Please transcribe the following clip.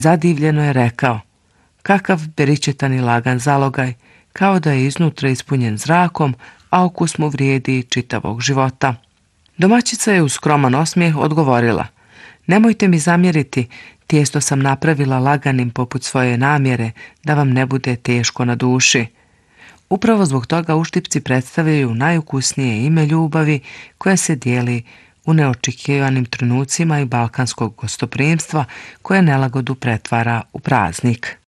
Zadivljeno je rekao: kakav beričetan i lagan zalogaj, kao da je iznutra ispunjen zrakom, a okus mu vrijedi čitavog života. Domaćica je uz skroman osmijeh odgovorila: nemojte mi zamjeriti, tijesto sam napravila laganim poput svoje namjere, da vam ne bude teško na duši. Upravo zbog toga uštipci predstavljaju najukusnije ime ljubavi koja se dijeli u neočekivanim trenucima i balkanskog gostoprimstva koje nelagodu pretvara u praznik.